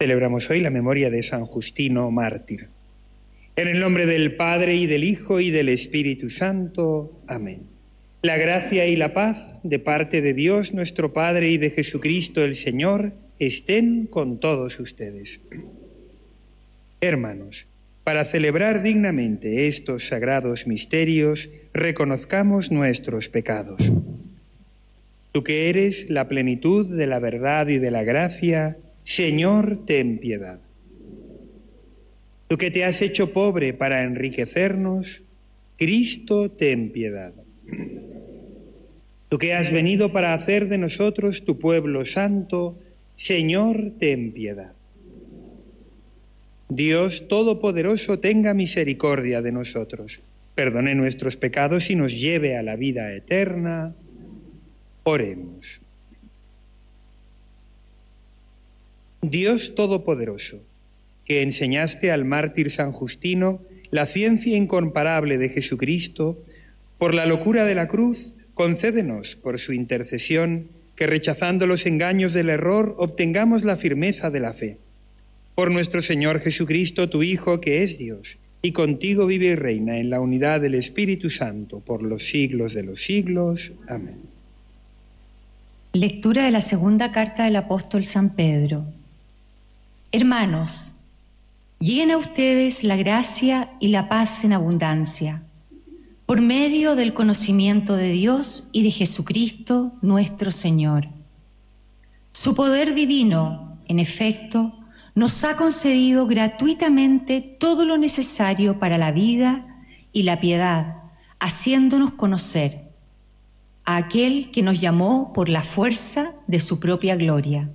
Celebramos hoy la memoria de San Justino, mártir. En el nombre del Padre, y del Hijo, y del Espíritu Santo. Amén. La gracia y la paz de parte de Dios nuestro Padre y de Jesucristo el Señor estén con todos ustedes. Hermanos, para celebrar dignamente estos sagrados misterios, reconozcamos nuestros pecados. Tú que eres la plenitud de la verdad y de la gracia, Señor, ten piedad. Tú que te has hecho pobre para enriquecernos, Cristo, ten piedad. Tú que has venido para hacer de nosotros tu pueblo santo, Señor, ten piedad. Dios Todopoderoso tenga misericordia de nosotros, perdone nuestros pecados y nos lleve a la vida eterna. Oremos. Dios Todopoderoso, que enseñaste al mártir San Justino la ciencia incomparable de Jesucristo, por la locura de la cruz, concédenos, por su intercesión, que rechazando los engaños del error, obtengamos la firmeza de la fe. Por nuestro Señor Jesucristo, tu Hijo, que es Dios, y contigo vive y reina en la unidad del Espíritu Santo, por los siglos de los siglos. Amén. Lectura de la segunda carta del apóstol San Pedro. Hermanos, lleguen a ustedes la gracia y la paz en abundancia, por medio del conocimiento de Dios y de Jesucristo nuestro Señor. Su poder divino, en efecto, nos ha concedido gratuitamente todo lo necesario para la vida y la piedad, haciéndonos conocer a aquel que nos llamó por la fuerza de su propia gloria.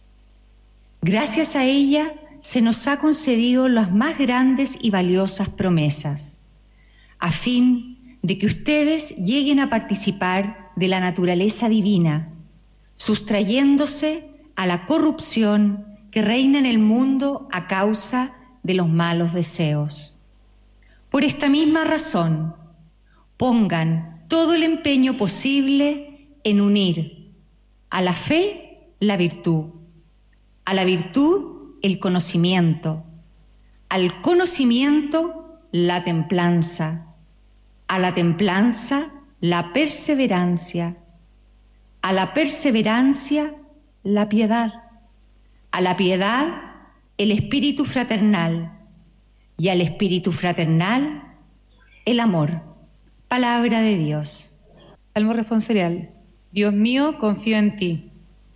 Gracias a ella se nos ha concedido las más grandes y valiosas promesas, a fin de que ustedes lleguen a participar de la naturaleza divina, sustrayéndose a la corrupción que reina en el mundo a causa de los malos deseos. Por esta misma razón, pongan todo el empeño posible en unir a la fe la virtud, a la virtud el conocimiento, al conocimiento la templanza, a la templanza la perseverancia, a la perseverancia la piedad, a la piedad el espíritu fraternal y al espíritu fraternal el amor. Palabra de Dios. Salmo responsorial. Dios mío, confío en ti.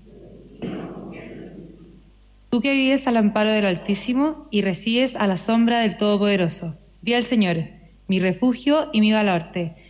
Tú que vives al amparo del Altísimo y resides a la sombra del Todopoderoso, di al Señor, mi refugio y mi baluarte,